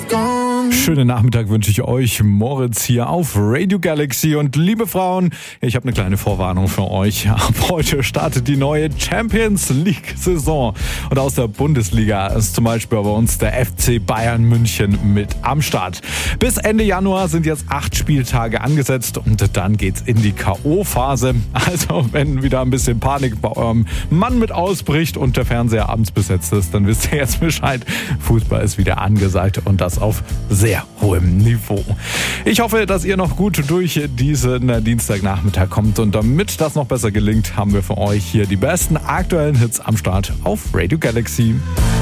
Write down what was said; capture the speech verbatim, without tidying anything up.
Schönen Nachmittag wünsche ich euch. Moritz hier auf Radio Galaxy. Und liebe Frauen, ich habe eine kleine Vorwarnung für euch. Ab heute startet die neue Champions League-Saison. Und aus der Bundesliga ist zum Beispiel bei uns der F C Bayern München mit am Start. Bis Ende Januar sind jetzt acht Spieltage angesetzt und dann geht's in die K O-Phase. Also wenn wieder ein bisschen Panik bei eurem Mann mit ausbricht und der Fernseher abends besetzt ist, dann wisst ihr jetzt Bescheid. Fußball ist wieder angesagt und das auf sehr hohem Niveau. Ich hoffe, dass ihr noch gut durch diesen Dienstagnachmittag kommt und damit das noch besser gelingt, haben wir für euch hier die besten aktuellen Hits am Start auf Radio Galaxy.